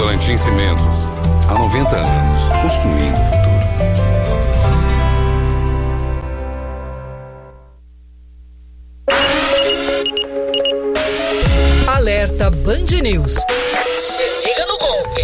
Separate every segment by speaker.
Speaker 1: Votorantim Cimentos. Há 90 anos, construindo o futuro.
Speaker 2: Alerta Band News. Se liga no golpe.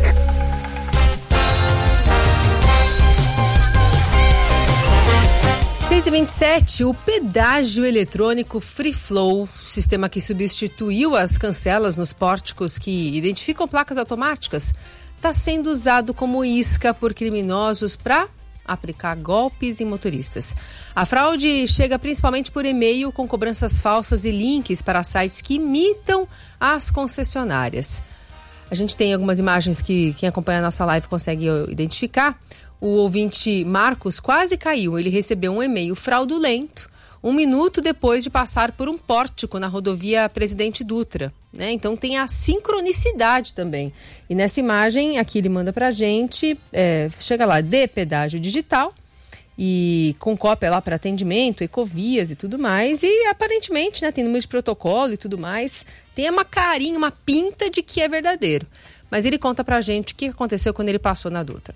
Speaker 3: Seis e 27, o pedágio eletrônico Free Flow, sistema que substituiu as cancelas nos pórticos que identificam placas automáticas, está sendo usado como isca por criminosos para aplicar golpes em motoristas. A fraude chega principalmente por e-mail com cobranças falsas e links para sites que imitam as concessionárias. A gente tem algumas imagens que quem acompanha a nossa live consegue identificar. O ouvinte Marcos quase caiu. Ele recebeu um e-mail fraudulento 1 minuto depois de passar por um pórtico na rodovia Presidente Dutra, né? Então tem a sincronicidade também. E nessa imagem, aqui ele manda pra gente, chega lá, de pedágio digital, e com cópia lá para atendimento, Ecovias e tudo mais, e aparentemente, né, tem número de protocolo e tudo mais, tem uma carinha, uma pinta de que é verdadeiro. Mas ele conta pra gente o que aconteceu quando ele passou na Dutra.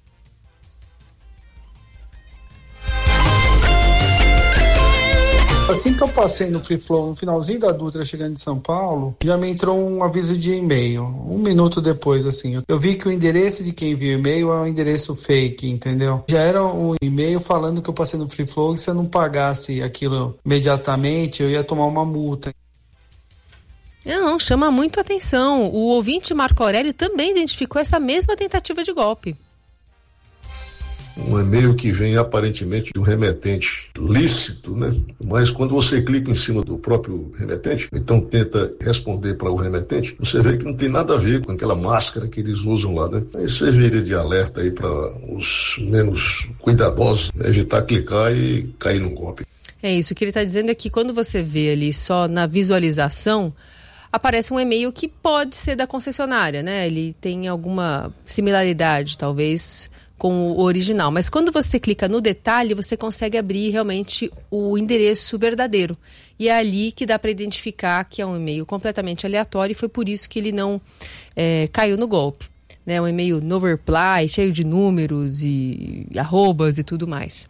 Speaker 4: Assim que eu passei no Free Flow, no finalzinho da Dutra, chegando de São Paulo, já me entrou um aviso de e-mail. 1 minuto depois, assim. Eu vi que o endereço de quem enviou o e-mail é um endereço fake, entendeu? Já era um e-mail falando que eu passei no Free Flow e se eu não pagasse aquilo imediatamente, eu ia tomar uma multa.
Speaker 3: Não, chama muito atenção. O ouvinte Marco Aurélio também identificou essa mesma tentativa de golpe.
Speaker 5: Um e-mail que vem aparentemente de um remetente lícito, né? Mas quando você clica em cima do próprio remetente, então tenta responder para o remetente, você vê que não tem nada a ver com aquela máscara que eles usam lá, né? Aí serviria de alerta aí para os menos cuidadosos evitar clicar e cair no golpe.
Speaker 3: É isso, o que ele está dizendo é que quando você vê ali só na visualização, aparece um e-mail que pode ser da concessionária, né? Ele tem alguma similaridade, talvez, com o original. Mas quando você clica no detalhe, você consegue abrir realmente o endereço verdadeiro. E é ali que dá para identificar que é um e-mail completamente aleatório e foi por isso que ele não caiu no golpe. Né? Um e-mail no reply, cheio de números e arrobas e tudo mais.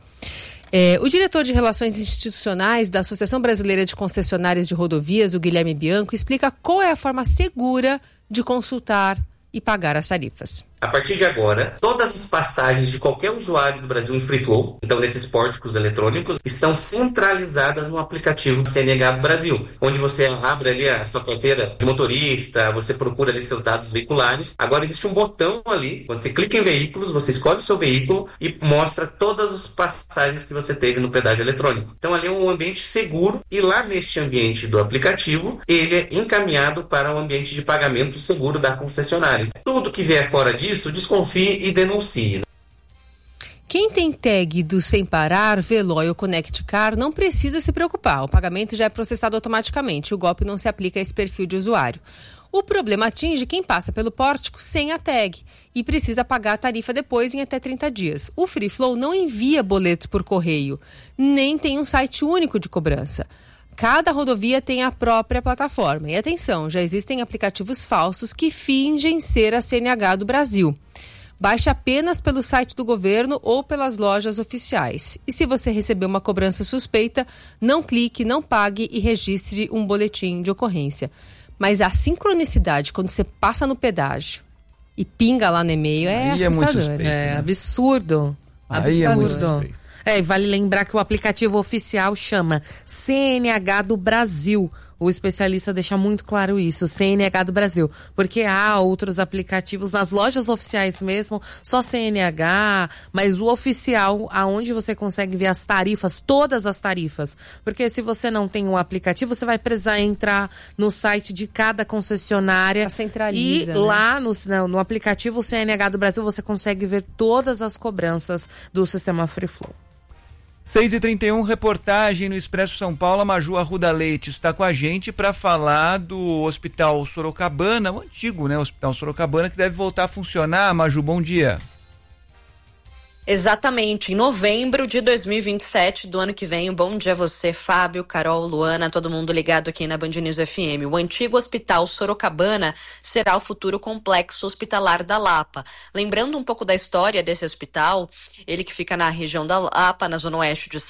Speaker 3: O diretor de Relações Institucionais da Associação Brasileira de Concessionárias de Rodovias, o Guilherme Bianco, explica qual é a forma segura de consultar e pagar as tarifas.
Speaker 6: A partir de agora, todas as passagens de qualquer usuário do Brasil em Free Flow, então nesses pórticos eletrônicos, estão centralizadas no aplicativo CNH do Brasil, onde você abre ali a sua carteira de motorista, você procura ali seus dados veiculares. Agora existe um botão ali, você clica em veículos, você escolhe o seu veículo e mostra todas as passagens que você teve no pedágio eletrônico. Então ali é um ambiente seguro e lá neste ambiente do aplicativo, ele é encaminhado para um ambiente de pagamento seguro da concessionária. Tudo que vier fora disso, desconfie e denuncie.
Speaker 3: Quem tem tag do Sem Parar, Veloy ou Connect Car não precisa se preocupar. O pagamento já é processado automaticamente. O golpe não se aplica a esse perfil de usuário. O problema atinge quem passa pelo pórtico sem a tag e precisa pagar a tarifa depois em até 30 dias. O Free Flow não envia boletos por correio, nem tem um site único de cobrança. Cada rodovia tem a própria plataforma. E atenção, já existem aplicativos falsos que fingem ser a CNH do Brasil. Baixe apenas pelo site do governo ou pelas lojas oficiais. E se você receber uma cobrança suspeita, não clique, não pague e registre um boletim de ocorrência. Mas a sincronicidade, quando você passa no pedágio e pinga lá no e-mail, é assustador.
Speaker 7: É muito suspeito, né?
Speaker 3: Absurdo.
Speaker 7: Aí é muito suspeito.
Speaker 8: Vale lembrar que o aplicativo oficial chama CNH do Brasil. O especialista deixa muito claro isso, CNH do Brasil. Porque há outros aplicativos nas lojas oficiais mesmo, só CNH, mas o oficial, aonde você consegue ver as tarifas, todas as tarifas. Porque se você não tem um aplicativo, você vai precisar entrar no site de cada concessionária.
Speaker 3: Centraliza,
Speaker 8: e lá no aplicativo CNH do Brasil você consegue ver todas as cobranças do sistema Free Flow.
Speaker 7: 6h31, reportagem no Expresso São Paulo. A Maju Arruda Leite está com a gente para falar do Hospital Sorocabana, o antigo, né, Hospital Sorocabana, que deve voltar a funcionar. Maju, bom dia.
Speaker 9: Exatamente, em novembro de 2027 do ano que vem. Bom dia a você, Fábio, Carol, Luana, todo mundo ligado aqui na Band News FM. O antigo Hospital Sorocabana será o futuro complexo hospitalar da Lapa. Lembrando um pouco da história desse hospital, ele que fica na região da Lapa, na zona oeste de